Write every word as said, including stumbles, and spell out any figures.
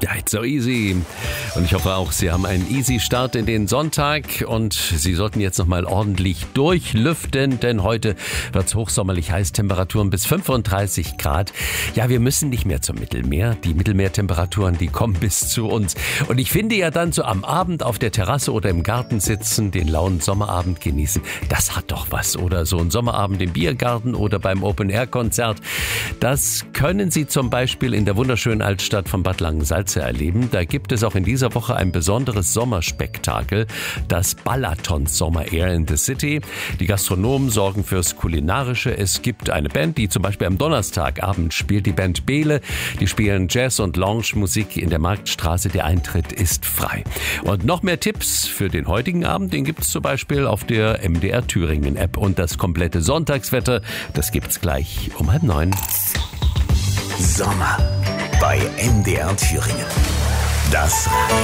Ja, it's so easy. Und ich hoffe auch, Sie haben einen easy Start in den Sonntag und Sie sollten jetzt nochmal ordentlich durchlüften, denn heute wird es hochsommerlich heiß, Temperaturen bis fünfunddreißig Grad. Ja, wir müssen nicht mehr zum Mittelmeer. Die Mittelmeertemperaturen, die kommen bis zu uns. Und ich finde ja dann so am Abend auf der Terrasse oder im Garten sitzen, den lauen Sommerabend genießen, das hat doch was. Oder so ein Sommerabend im Biergarten oder beim Open-Air-Konzert. Das können Sie zum Beispiel in der wunderschönen Altstadt von Bad Langensalza erleben. Da gibt es auch in dieser Woche ein besonderes Sommerspektakel, das Balaton Summer Air in the City. Die Gastronomen sorgen fürs Kulinarische. Es gibt eine Band, die zum Beispiel am Donnerstagabend spielt, die Band Behle. Die spielen Jazz- und Lounge-Musik in der Marktstraße. Der Eintritt ist frei. Und noch mehr Tipps für den heutigen Abend, den gibt es zum Beispiel auf der M D R Thüringen App. Und das komplette Sonntagswetter, das gibt's gleich um halb neun. Sommer bei M D R Thüringen. Das